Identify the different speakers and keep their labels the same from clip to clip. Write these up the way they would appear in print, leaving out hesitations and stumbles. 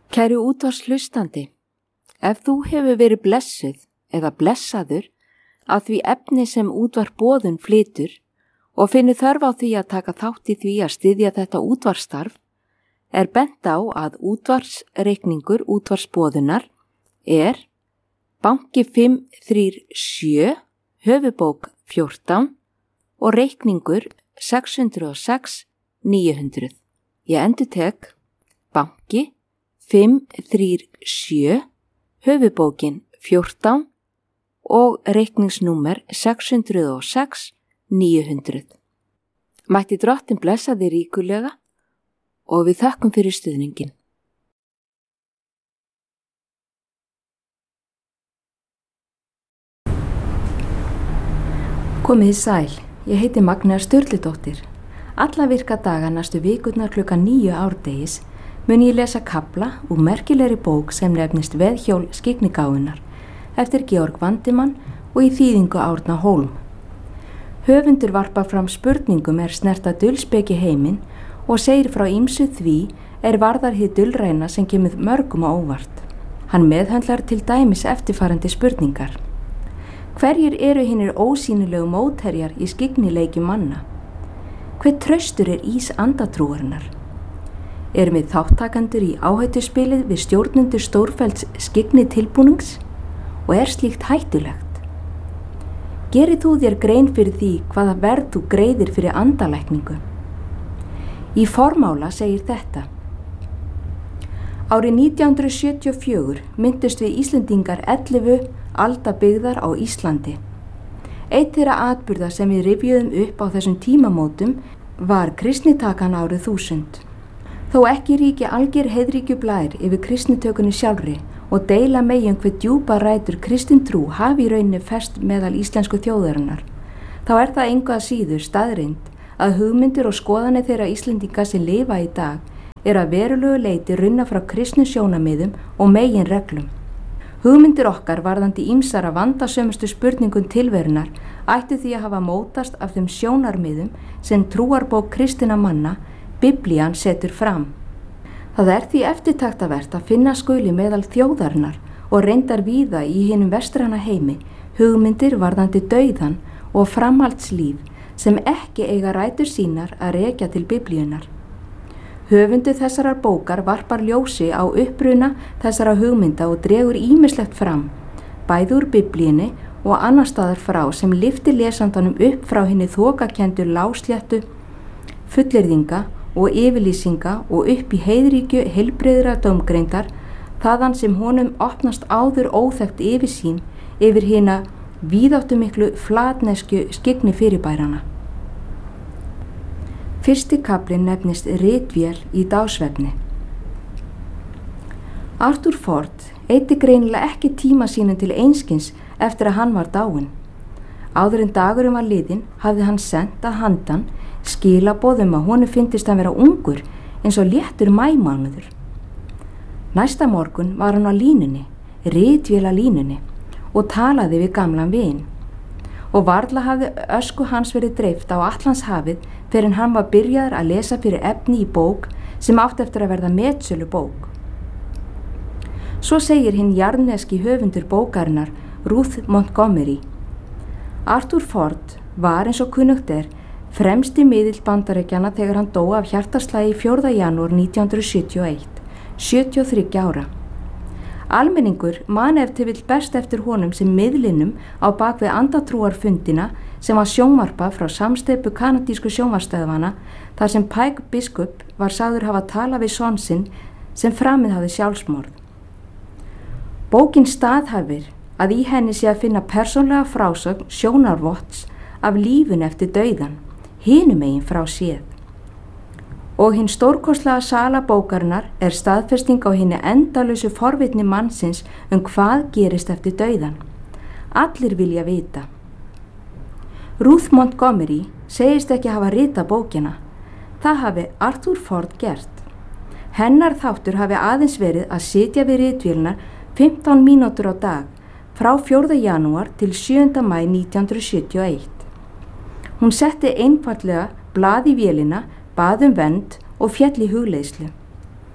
Speaker 1: Kæri útvarpshlustandi, ef þú hefur verið blessuð eða blessaður af því efni sem útvarp boðun flytur og finnur þörf á því að taka þátt í því að styðja þetta útvarpsstarf, er bent á að útvarpsreikningur útvarpsboðunar er banki 537, höfubók 14 og reikningur 606 900. Ég endurtek banki 537, höfubókin 14 og reikningsnúmer 606 900. Mætti Drottinn blessa þig ríkulega og við þökkum fyrir stuðningin.
Speaker 2: Komið sæl, ég heiti Magnea Sturludóttir. Alla virka daga næstu vikurnar klukkan 9 árdegis mun ég lesa kafla úr merkilegri bók sem nefnist Veðhjól skyggnigáfunnar eftir Georg Vandimann og í þýðingu Árna Hólm. Höfundur varpar fram spurningum snerta dulspeki heiminn og segir frá ýmsu því varðar hið dulræna sem kemur mörgum á óvart. Hann meðhöndlar til dæmis eftirfarandi spurningar. Hverjir eru hinir ósýnilegu mótherjar í skyggnileiki manna? Hver traustur ís andatrúarinnar? Erum við þáttakendur í áhættuspilið við stjórnendur stórfellds skyggnitilbúnings og slíkt hættulegt? Gerir þú þér grein fyrir því hvaða verð þú greiðir fyrir andalækningu? Í formála segir þetta. Árið 1974 myndust við Íslendingar 11 aldabyggðar á Íslandi. Eitt þeirra atburða sem við rifjuðum upp á þessum tímamótum var kristnitakan árið 1000. Þó ekki ríki alger heiðríkjublær yfir kristnitökunni sjálfri og deila megi hve djúpa rætur kristintrú hafi í rauninni fest meðal íslensku þjóðarinnar, þá það engu að síður staðreynd að hugmyndir og skoðanir þeirra Íslendinga sem lifa í dag að verulegu leyti runna frá kristnu sjónarmiðum og meginreglum. Hugmyndir okkar varðandi ýmsara vandasömustu spurningum tilverunar ættu því að hafa mótast af þeim sjónarmiðum sem trúarbók kristinna manna, Biblían, setur fram. Það því eftirtaktavert að finna skuli meðal þjóðarinnar og reyndar víða í hinum vestræna heimi hugmyndir varðandi dauðan og framhaldslíf sem ekki eiga rætur sínar að rekja til Biblíunar. Höfundur þessarar bókar varpar ljósi á uppruna þessara hugmynda og dregur ýmislegt fram, bæði úr Biblíunni og annar staðar frá sem lyfti lesandanum upp frá hinni þokakenndu lásléttu fullyrðinga og yfirlýsinga og upp í heiðríkju heilbrigðra dómgreindar þaðan sem honum opnast áður óþekkt yfirsýn yfir hina víðáttumiklu flatnesku skyggni fyrirbærana. Fyrsti kaflinn nefnist Ritvél í dágsvefni. Arthur Ford eyddi greinilega ekki tíma sínum til einskis eftir að hann var dáinn. Áður en dagurinn var liðinn hafði hann sent að handan skilaboðum að honum fyndist hann vera ungur eins og léttur maímánuður. Næsta morgun var hann á línunni, ritvél á línunni og talaði við gamlan vin. Og varla hafði ösku hans verið dreift á Atlantshafið þegar hann var byrjaður að lesa fyrir efni í bók sem átti eftir að verða metsölu bók. Svo segir hinn jarðneski höfundur bókarinnar, Ruth Montgomery. Arthur Ford var eins og kunnugt fremsti miðill Bandaríkjanna þegar hann dó af hjartaslagi 4. janúar 1971, 73 ára. Almenningur man ef til vill best eftir honum sem miðlinum á bakvið andatrúarfundina sem var sjónvarpað frá samsteypu kanadísku sjónvarpsstöðvanna þar sem Pike biskup var sagður hafa talað við son sinn sem framið hafði sjálfsmorð. Bókin staðhæfir að í henni sé að finna persónlega frásögn sjónarvotts af lífun eftir dauðan, hinum megin frá séð. Og hinn stórkostlega sala bókarinnar staðfesting á hinni endalausu forvitni mannsins hvað gerist eftir dauðan. Allir vilja vita. Ruth Montgomery segist ekki hafa ritað bókina. Það hafi Arthur Ford gert. Hennar þáttur hafi aðeins verið að sitja við ritvélina 15 mínútur á dag frá 4. janúar til 7. maí 1971. Hún setti einfaldlega blað í vélina, bað vernd og féll í hugleiðslu.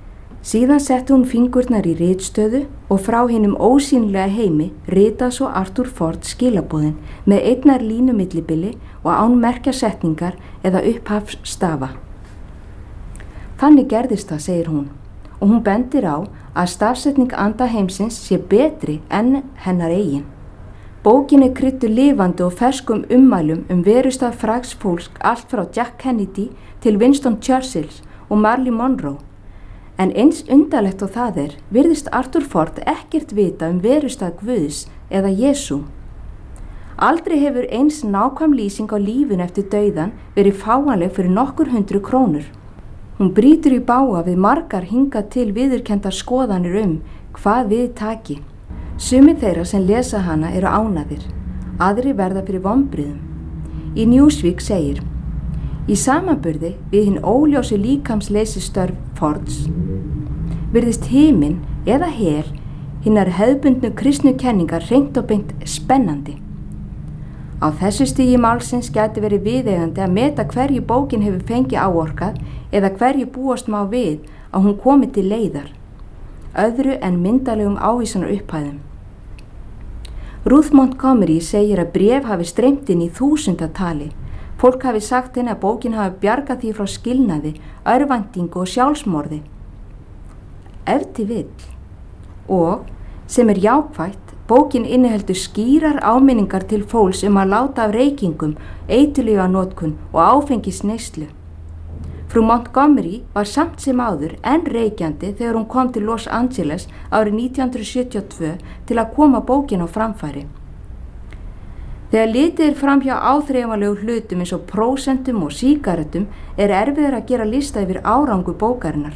Speaker 2: Síðan setti hún fingurnar í ritstöðu og frá hinum ósýnilega heimi ritað svo Arthur Ford skilaboðin með einnar línu millibili og án merkjasetningar eða upphafsstafa. Þannig gerðist það, segir hún, og hún bendir á að stafsetning anda heimsins sé betri en hennar eigin. Bókin krydduð lifandi og ferskum ummælum verustað frægs fólks allt frá Jack Kennedy til Winston Churchill og Marilyn Monroe. En eins undarlegt og það virðist Arthur Ford ekkert vita verustað Guðs eða Jesú. Aldrei hefur eins nákvæm lýsing á lífinu eftir dauðan verið fáanleg fyrir nokkur 100 krónur. Hún brýtur í bága við margar hingað til viðurkenndar skoðanir hvað við taki. Sumir þeirra sem lesa hana eru ánægðir, aðrir verða fyrir vonbrigðum. Í Newsweek segir: í samanburði við hinn óljósu líkamsleysistörf Fords virðist himinn eða hel hinnar hefðbundnu kristnu kenningar hreint og beint spennandi. Á þessu stigi málsins gæti verið viðeigandi að meta hverju bókin hefur fengið áorkað eða hverju búast má við að hún komi til leiðar, öðru en myndalegum ávísunar upphæðum. Ruth Montgomery segir að bréf hafi streymt inn í þúsundatali. Fólk hafi sagt henni að bókin hafi bjargað því frá skilnaði, örvæntingu og sjálfsmorði. Ef til vill. Og, sem jákvætt, bókin inniheldur skýrar áminningar til fólks að láta af reykingum, eiturlyfjanotkun og áfengisneyslu. Frú Montgomery var samt sem áður enn reykjandi þegar hún kom til Los Angeles árið 1972 til að koma bókin á framfæri. Þegar litið fram hjá áþreifanlegu hlutum eins og prósentum og sígarettum erfiðara að gera lista yfir árangur bókarinnar.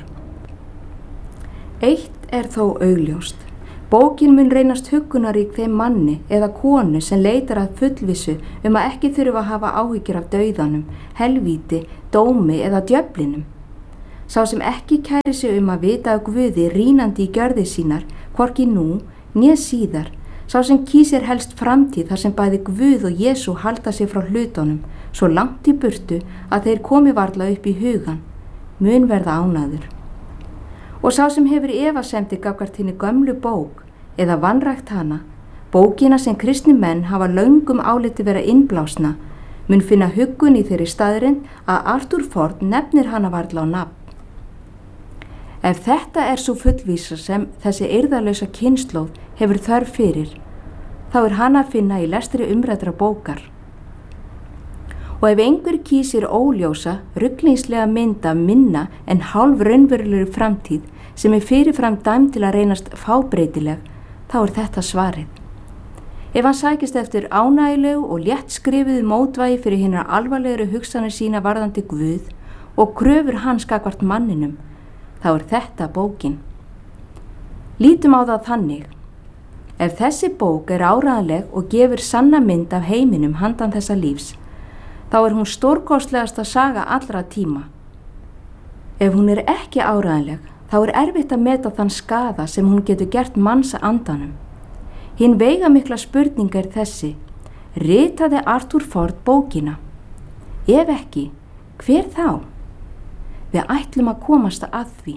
Speaker 2: Eitt þó augljóst. Bókin mun reynast huggunarík þeim manni eða konu sem leitar að fullvissu að ekki þurfa að hafa áhyggjur af dauðanum, helvíti, dómi eða djöflinum. Sá sem ekki kæri sig að vita af Guði rínandi í gjörðir sínar, hvorki nú, né síðar, sá sem kýsir helst framtíð þar sem bæði Guð og Jesú halda sig frá hlutunum, svo langt í burtu að þeir komi varla upp í hugan, mun verða ánægður. Og sá sem hefur efasemdir gagnvart hinni gömlu bók eða vanrækt hana, bókina sem kristni menn hafa löngum áliti vera innblásna, mun finna huggun í þeirri staðrind að Arthur Ford nefnir hana varla á nafn. Ef þetta svo fullvísa sem þessi eirðarlausa kynslóð hefur þörf fyrir, þá hana að finna í lestri umræddra bókar. Og ef einhver kýsir óljósa, ruglingslega mynd af minna en hálf raunverulegri framtíð sem fyrirfram dæmd til að reynast fábreytileg, þá þetta svarið. Ef hann sækist eftir ánægilegu og létt skrifuðu mótvægi fyrir hinar alvarlegri hugsanir sína varðandi Guð og kröfur hans gagnvart manninum, þá þetta bókin. Lítum á það þannig. Ef þessi bók áreiðanleg og gefur sanna mynd af heiminum handan þessa lífs, þá hún stórkostlegasta saga allra tíma. Ef hún ekki áreiðanleg, þá erfitt að meta þann skaða sem hún getur gert manns andanum. Hinn veigamikla spurning þessi: ritaði Arthur Ford bókina? Ef ekki, hver þá? Við ætlum að komast að því.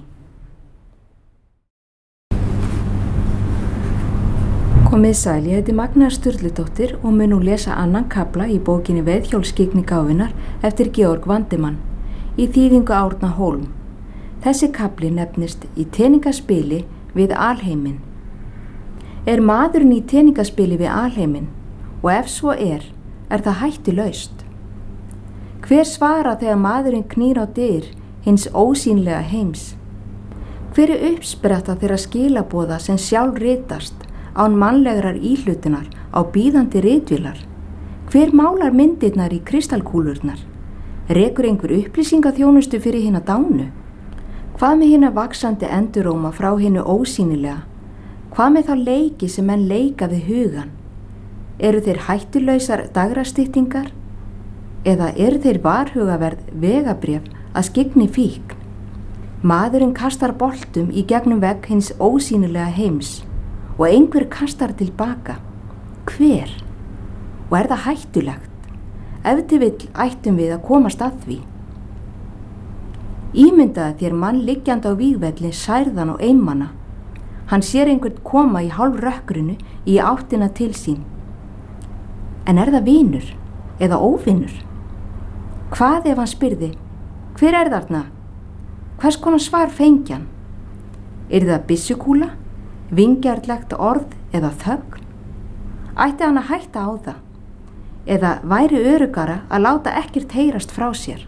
Speaker 2: Komið sæl, ég heiti Magnea Sturludóttir og mun nú lesa annan kafla í bókinni Veiðhjólsskyggni gáfunnar eftir Georg Vandemann í þýðingu Árna Hólm. Þessi kafli nefnist Í teningaspili við alheiminn. Maðurinn í teningaspili við alheiminn? Og ef svo það hættulaust? Hver svara þegar maðurinn knýr á dyr hins ósýnlega heims? Hver uppspretta þeirra skilaboða sem sjálf ritast án mannlegrar íhlutunar á bíðandi ritvélar? Hver málar myndirnar í kristalkúlurnar? Rekur einhver upplýsingaþjónustu fyrir hina dánu? Hvað með hina vaxandi enduróma frá hinu ósýnilega? Hvað með þá leiki sem menn leika við hugan? Eru þeir hættulausar dagrastyttingar? Eða eru þeir varhugaverð vegabréf að skyggni fíkn? Maðurinn kastar boltum í gegnum vegg hins ósýnilega heims og einhver kastar tilbaka. Hver? Og það hættulegt? Ef til vill ættum við að komast að því. Ímyndaðu þér mann liggjandi á vígvelli særðan og einmana. Hann sér einhvern koma í hálf rökkrinu í áttina til sín. En er það vinur eða óvinur? Hvað ef hann spyrði, hver er þarna? Hvers konar svar fengi hann? Yrði það byssukúla, vingjarnlegt orð eða þögn? Ætti hann að hætta á það? Eða væri öruggara að láta ekkert heyrast frá sér?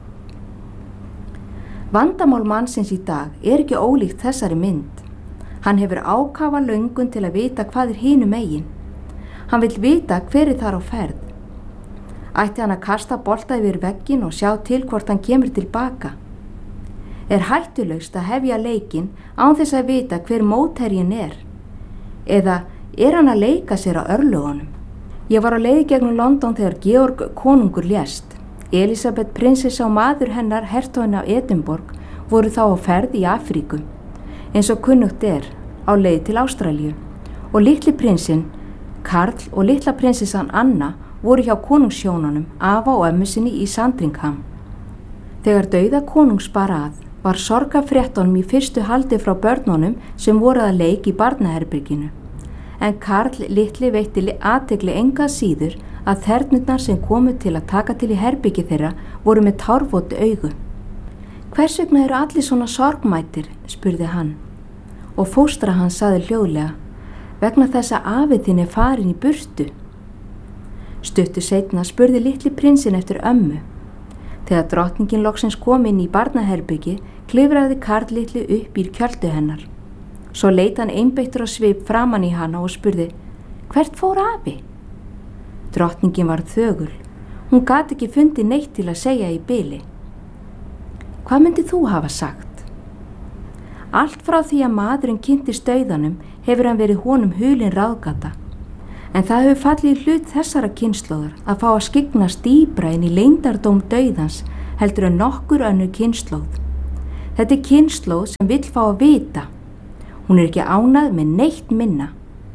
Speaker 2: Vandamál mannsins í dag ekki ólíkt þessari mynd. Hann hefur ákafa löngun til að vita hvað hinum megin. Hann vill vita hver þar á ferð. Ætti hann að kasta bolta yfir vegginn og sjá til hvort hann kemur tilbaka? Er hættulaust að hefja leikinn án þess að vita hver mótherjinn er? Eða er hann að leika sér á örlögunum? Ég var á leið gegnum London þegar Georg konungur lést. Elisabeth prinsessa og maður hennar, hertoginn af Edinborg, voru þá á ferð í Afríku, eins og kunnugt á leið til Ástralíu, og litli prinsinn, Karl og litla prinsessan Anna voru hjá konungshjónunum, afa og ömmu sinni í Sandringham. Þegar dauða konungs bar að, var sorgarfréttunum í fyrstu haldi frá börnunum sem voru að leik í barnaherberginu, en Karl litli veitti athygli enga síður að þernurnar sem komu til að taka til í herbyggi þeirra voru með tárvotu augu. Hvers vegna eru allir svona sorgmætir, spurði hann, og fóstra hans sagði hljóðlega, vegna þess að afi þinn farin í burtu. Stuttu seinna spurði litli prinsinn eftir ömmu. Þegar drottningin loksins kom inn í barnaherbyggi, klifraði Karl litli upp í kjöldu hennar. Svo leit hann einbeittur á svip framan í hana og spurði, hvert fór afi? Drottningin var þögul. Hún gat ekki fundið neitt til að segja í bili. Hvað myndið þú hafa sagt? Allt frá því að maðurinn kynntist dauðanum hefur hann verið honum hulin ráðgata. En það hefur fallið í hlut þessara kynslóðar að fá að skyggnast dýpra inn í leyndardóm dauðans heldur en nokkur önnur kynslóð. Þetta kynslóð sem vill fá að vita. Hún ekki ánægð með neitt minna.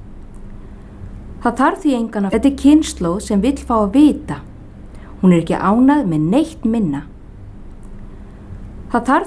Speaker 2: Það þarf því engan að þetta kynslóð sem vill fá að vita. Hún ekki ánægð með neitt minna. Það þarf